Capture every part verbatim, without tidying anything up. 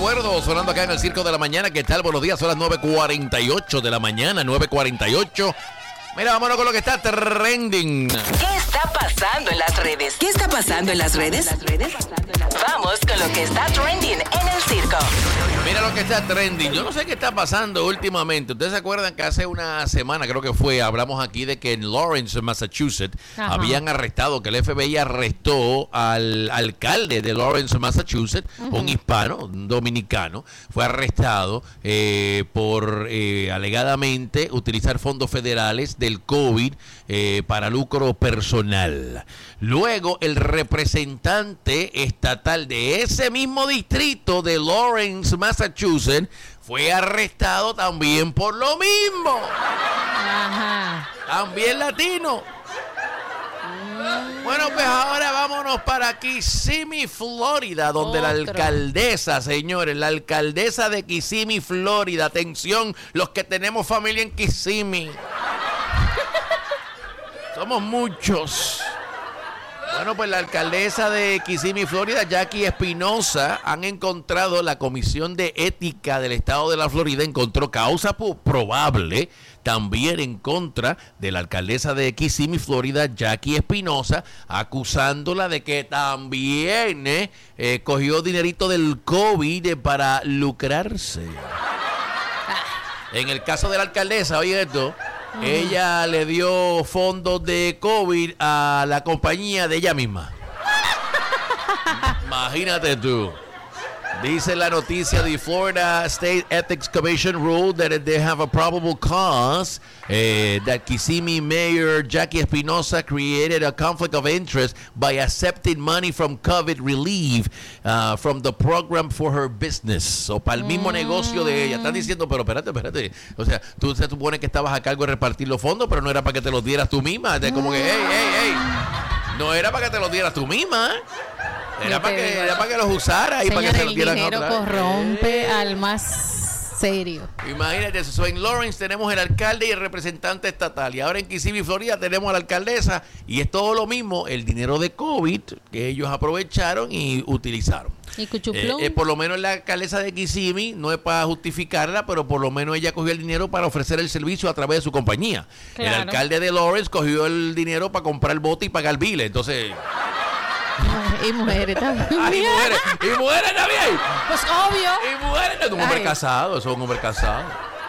recuerdo sonando acá en el Circo de la Mañana. ¿Qué tal? Buenos días, son las nueve cuarenta y ocho de la mañana, nueve cuarenta y ocho. Mira, vámonos con lo que está trending. ¿Qué está pasando en las redes? ¿Qué está pasando en las redes? Vamos con lo que está trending en el circo. Mira lo que está trending. Yo no sé qué está pasando últimamente. ¿Ustedes se acuerdan que hace una semana, creo que fue, hablamos aquí de que en Lawrence, Massachusetts, Ajá. habían arrestado, que el F B I arrestó al alcalde de Lawrence, Massachusetts, uh-huh. un hispano, un dominicano, fue arrestado eh, por eh, alegadamente utilizar fondos federales del COVID eh, para lucro personal. Luego, el representante estatal de ese mismo distrito de Lawrence, Massachusetts, fue arrestado también por lo mismo. Ajá. También latino. Bueno, pues ahora vámonos para Kissimmee, Florida, donde Otro. la alcaldesa, señores, la alcaldesa de Kissimmee, Florida, atención, los que tenemos familia en Kissimmee. Somos muchos. Bueno, pues la alcaldesa de Kissimmee, Florida, Jackie Espinosa, han encontrado, la Comisión de Ética del Estado de la Florida encontró causa probable también en contra de la alcaldesa de Kissimmee, Florida, Jackie Espinosa, acusándola de que también eh, eh, cogió dinerito del COVID para lucrarse. En el caso de la alcaldesa, oye esto, uh-huh. ella le dio fondos de COVID a la compañía de ella misma. Imagínate tú. Dice la noticia, the Florida State Ethics Commission ruled that they have a probable cause uh, that Kissimmee Mayor Jackie Espinosa created a conflict of interest by accepting money from COVID relief uh, from the program for her business. O para el mismo mm. negocio de ella. Están diciendo, pero espérate, espérate. O sea, tú se supone que estabas a cargo de repartir los fondos, pero no era para que te los dieras tú misma. De como que, hey, hey, hey. No era para que te los dieras tú misma. Era para que, era para que los usara y Señor, para que se los dieran otra vez. El dinero corrompe eh. al más serio. Imagínate eso. So, en Lawrence tenemos el alcalde y el representante estatal. Y ahora en Kissimmee, Florida, tenemos a la alcaldesa. Y es todo lo mismo, el dinero de COVID que ellos aprovecharon y utilizaron. ¿Y eh, eh, por lo menos la alcaldesa de Kissimmee, no es para justificarla, pero por lo menos ella cogió el dinero para ofrecer el servicio a través de su compañía. Claro. El alcalde de Lawrence cogió el dinero para comprar el bote y pagar biles. Entonces... Y mujeres también. Ah, y mujeres, y mujeres también. Pues obvio. Y mujeres, es un hombre Ay. casado, eso es un hombre casado.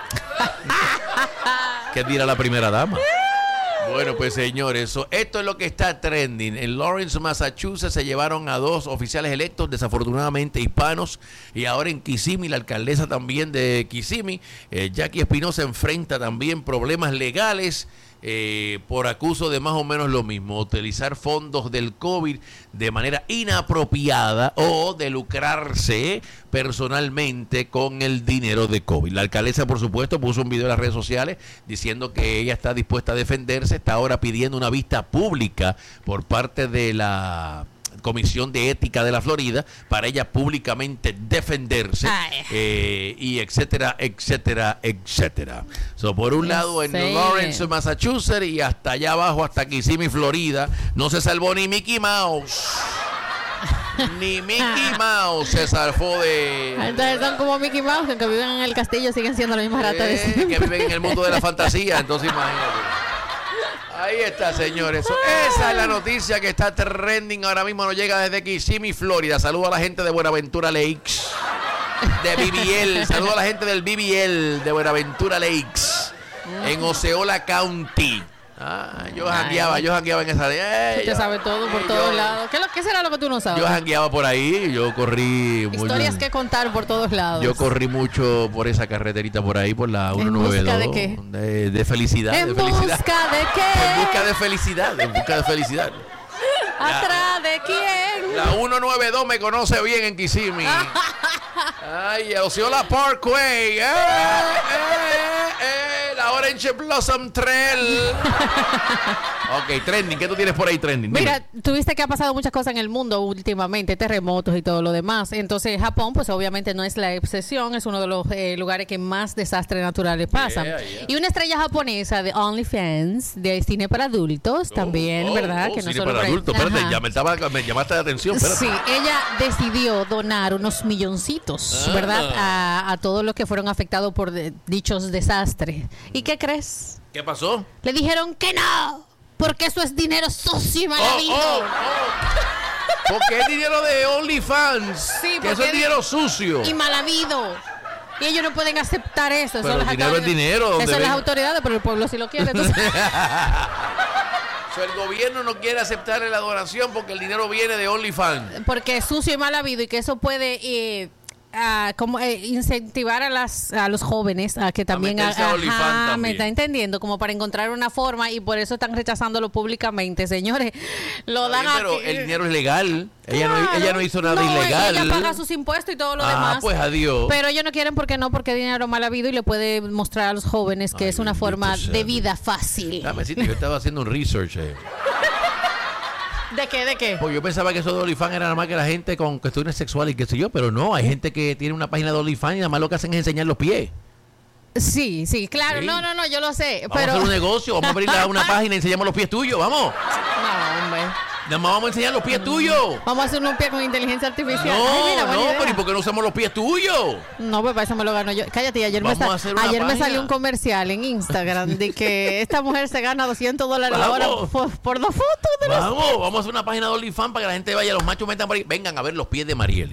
¿Qué dirá la primera dama? Bueno, pues señores, so, esto es lo que está trending. En Lawrence, Massachusetts, se llevaron a dos oficiales electos, desafortunadamente hispanos, y ahora en Kissimmee, la alcaldesa también de Kissimmee, eh, Jackie Espinosa, enfrenta también problemas legales Eh, por acuso de más o menos lo mismo, utilizar fondos del COVID de manera inapropiada o de lucrarse personalmente con el dinero de COVID. La alcaldesa, por supuesto, puso un video en las redes sociales diciendo que ella está dispuesta a defenderse, está ahora pidiendo una vista pública por parte de la Comisión de Ética de la Florida para ella públicamente defenderse eh, y etcétera, etcétera, etcétera. So, por un lado en sí. Lawrence, Massachusetts, y hasta allá abajo, hasta Kissimmee, Florida, no se salvó ni Mickey Mouse. Ni Mickey Mouse se salvó de... Entonces son como Mickey Mouse, aunque viven en el castillo, siguen siendo las mismas ratas de siempre. Que viven en el mundo de la fantasía, entonces imagínate. Ahí está, señores. Esa es la noticia que está trending ahora mismo. Nos llega desde Kissimmee, Florida. Saludo a la gente de Buenaventura Lakes. De B B L. Saludo a la gente del B B L de Buenaventura Lakes. En Osceola County. Ah, yo jangueaba, yo jangueaba en esa área. Usted sabe todo por todos lados. ¿Qué, ¿Qué será lo que tú no sabes? Yo jangueaba por ahí, yo corrí... Historias muy, que contar por todos lados. Yo corrí mucho por esa carreterita por ahí, por la ciento noventa y dos. ¿En busca de qué? De, de felicidad. ¿En de felicidad. busca de qué? En busca de felicidad, en busca de felicidad. ¿Atrás de quién? La ciento noventa y dos me conoce bien en Kissimmee. Ay, Osceola Parkway. Eh, eh, eh, la hora Orange Blossom Trail. Ok, trending. ¿Qué tú tienes por ahí, trending? Dime. Mira, tuviste que ha pasado muchas cosas en el mundo últimamente, terremotos y todo lo demás. Entonces, Japón, pues obviamente no es la excepción, es uno de los eh, lugares que más desastres naturales pasan. Yeah, yeah. Y una estrella japonesa de OnlyFans, de cine para adultos, Oh, también, oh, ¿verdad? oh, que no cine solo para para- adultos. Espérate, Ajá. ya me, estaba, me llamaste la atención. Espérate. Sí, ella decidió donar unos milloncitos, Ah. ¿verdad? A, a todos los que fueron afectados por de- dichos desastres. ¿Y qué crees? ¿Qué pasó? Le dijeron que no, porque eso es dinero sucio y mal Oh, habido. oh, oh. Porque es dinero de OnlyFans. Sí, que eso porque es dinero sucio. Y mal habido. Y ellos no pueden aceptar eso. Pero Eso el las dinero acaba- es dinero, ¿dónde Eso es las ven? autoridades, pero el pueblo sí lo quiere. Entonces, O sea, el gobierno no quiere aceptar la donación porque el dinero viene de OnlyFans. porque es sucio y mal habido y que eso puede eh, ah, como eh, incentivar a las a los jóvenes a que también meterse a ajá, OnlyFans también. me está entendiendo, como para encontrar una forma, y por eso están rechazándolo públicamente, señores. Lo Está dan bien, pero aquí. el dinero es legal. Ella no, Claro. ella no hizo nada No, ilegal. Ella paga sus impuestos y todo lo Ah, demás. pues adiós. Pero ellos no quieren porque no, porque es dinero mal habido y le puede mostrar a los jóvenes que Ay, es una bendito forma sea de Dios. vida fácil. Dame decirte, yo estaba haciendo un research. Eh. ¿De qué? ¿De qué? Pues yo pensaba que eso de OnlyFans era nada más que la gente con cuestiones sexuales y qué sé yo, pero no, hay gente que tiene una página de OnlyFans y nada más lo que hacen es enseñar los pies. Sí, sí, claro. Sí. No, no, no, yo lo sé. Vamos pero... a hacer un negocio, vamos a abrir la- una página y enseñamos los pies tuyos, vamos. No, hombre. Nada más vamos a enseñar los pies tuyos. Vamos a hacer un pie con inteligencia artificial. No, Ay, mira, buena no, idea. pero ¿y por qué no usamos los pies tuyos? No, pues para eso me lo gano yo. Cállate, ayer, me, Vamos sa- a hacer una ayer me página. salió un comercial en Instagram de que esta mujer se gana doscientos dólares la hora Vamos. por, por dos fotos de los... Vamos, vamos a hacer una página de OnlyFans para que la gente vaya, los machos metan por ahí. Vengan a ver los pies de Marieli.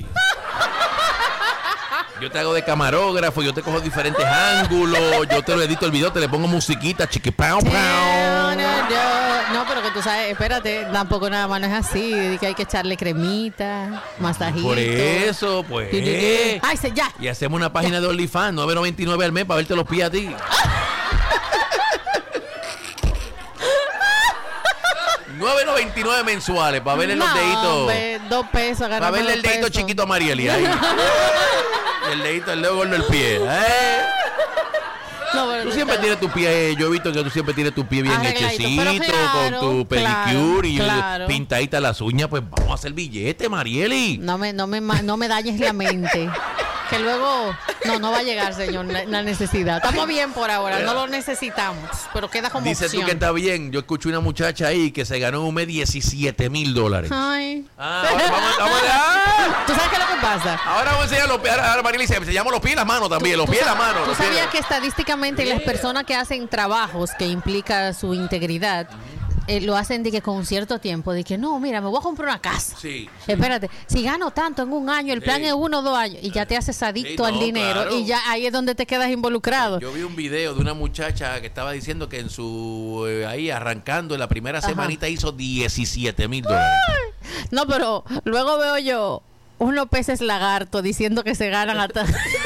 Yo te hago de camarógrafo, yo te cojo diferentes ángulos, yo te lo edito el video, te le pongo musiquita, chiqui pau No, pau. no, no. No, pero que tú sabes, espérate, tampoco nada más no es así, de que hay que echarle cremita, masajito. Por eso, pues. Ay, se, ya. Y hacemos una página de OnlyFans, nueve noventa y nueve al mes para verte los pies a ti. nueve noventa y nueve mensuales para verle los No, deditos. hombre, dos pesos, Para agarramos verle el dos dedito pesos. chiquito a Marieli ahí. El dedito, el dedo gordo del pie. ¿eh? No, pero Tú no siempre está- tienes tu pie, yo he visto que tú siempre tienes tu pie bien Arregladito, hechecito, pero claro, con tu claro, pedicure y claro. pintadita las uñas, pues vamos a hacer billete, Marieli. No me, no me, ma- no me dañes la mente. Que luego, no, no va a llegar, señor, la, la necesidad. Estamos bien por ahora, no lo necesitamos, pero queda como Dice opción. tú que está bien. Yo escuché una muchacha ahí que se ganó en un mes diecisiete mil dólares. Ay. Ah, ahora vamos, vamos a... ¿Tú sabes qué es lo que pasa? Ahora vamos a enseñar los pies. Ahora ahora Marieli dice, enseñamos los pies y las manos también. Los Tú pies y las sab- manos. ¿Tú los pies- sabías que estadísticamente las personas que hacen trabajos que implica su integridad eh, lo hacen de que con cierto tiempo, de que no, mira, me voy a comprar una casa. Sí. Espérate, si gano tanto en un año, el plan Sí. es uno o dos años y ya te haces adicto Sí, al no, dinero claro. y ya ahí es donde te quedas involucrado. Yo vi un video de una muchacha que estaba diciendo que en su... eh, ahí arrancando en la primera Ajá. semanita hizo diecisiete mil dólares. No, pero luego veo yo unos peces lagarto diciendo que se ganan hasta...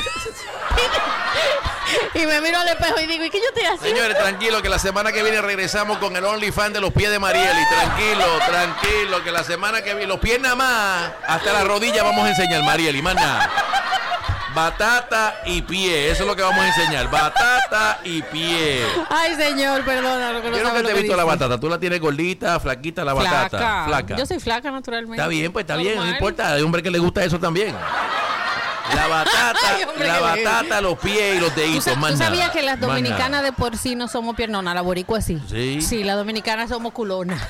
y me miro al espejo y digo, ¿y qué yo estoy haciendo? Señores, tranquilo que la semana que viene regresamos con el OnlyFans de los pies de Marieli. Tranquilo, tranquilo, que la semana que viene, los pies nada más, hasta la rodilla vamos a enseñar, Marieli, más nada. Batata y pie, eso es lo que vamos a enseñar. Batata y pie. Ay, señor, perdona. Lo que no Yo sabe nunca lo te he que visto la dice. batata. Tú la tienes gordita, flaquita, la batata. Flaca. Flaca. Yo soy flaca naturalmente. Está bien, pues está bien, no Normal. importa. Hay hombre que le gusta eso también. La batata, Ay, hombre, la que le- batata, los pies y los ¿Tú, deditos, sa- más tú nada, sabías que las más dominicanas nada. de por sí no somos piernonas, la boricua sí? Sí. Sí, las dominicanas somos culonas.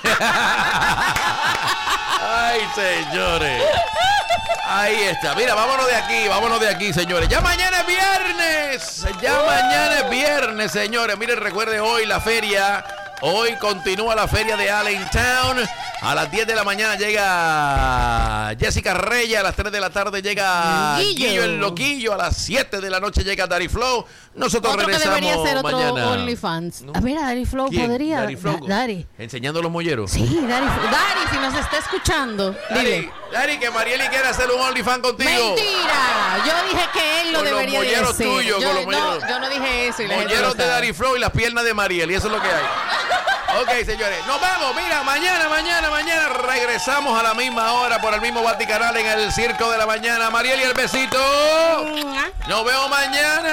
Ay, señores. Ahí está. Mira, vámonos de aquí, vámonos de aquí, señores. Ya mañana es viernes. Ya mañana es viernes, señores. Miren, recuerde hoy la feria. Hoy continúa la feria de Allentown. A las diez de la mañana llega Jessica Reyes. A las tres de la tarde llega Guillo. Guillo el Loquillo. A las siete de la noche llega Daddy Flow. Nosotros Otro que regresamos debería ser otro mañana. OnlyFans. ¿No? Ah, mira, Daddy Flow ¿Quién? podría. Daddy Flow. Da- Daddy. Enseñando los molleros. Sí, Daddy. Daddy, si nos está escuchando, Dari, dile. Dari, que Marieli quiere hacer un OnlyFans contigo. Mentira. Yo dije que él lo Con los debería de molleros hacer. tuyos, yo, con los no, molleros. yo no dije eso. Y la gente lo Molleros de sabe. Daddy Flow y las piernas de Marieli, eso es lo que hay. Ok, señores, nos vamos. Mira, mañana, mañana, mañana regresamos a la misma hora por el mismo Vaticanal en el Circo de la Mañana. Marieli, el besito. Nos vemos mañana.